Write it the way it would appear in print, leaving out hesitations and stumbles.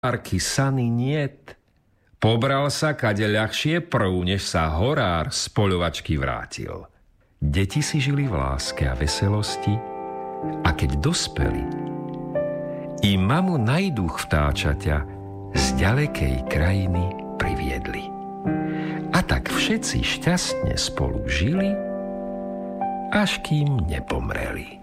horárky sany niet. Pobral sa kade ľahšie prv, než sa horár z poľovačky vrátil. Deti si žili v láske a veselosti a keď dospeli, i mamu najduch vtáčaťa z ďalekej krajiny priviedli. A tak všetci šťastne spolu žili, až kým nepomreli.